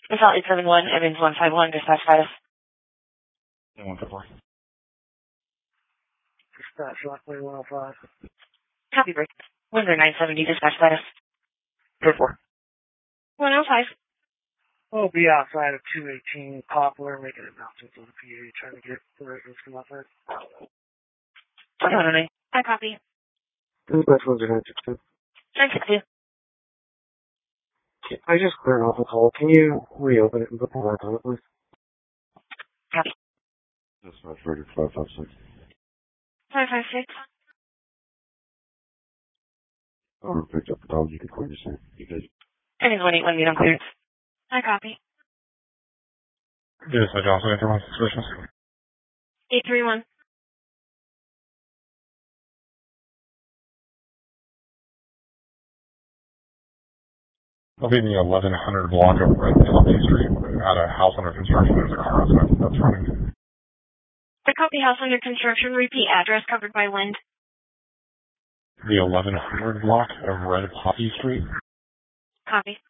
Assault 871, Evans 151, dispatch status. 154. Dispatch Lockaway 105. Copy break. Windsor 970, dispatch status. 34. 105. We'll be outside of 218 Poplar, making announcements on the PA, trying to get the residents from outside. 109. I copy. Dispatch Windsor 962. 962. I just cleared off a call. Can you reopen it and put the work on it, please? Copy. Dispatch ready 556. 556. Whoever picked up the dog, you can clear this in. You guys. Evans 181, meet on clearance. I copy. Dispatch also enter 1 suspicious. 831. I'll be in the 1100 block of Red Poppy Street. At a house under construction, there's a car outside that's running. The copy house under construction. Repeat address covered by wind. The 1100 block of Red Poppy Street. Copy.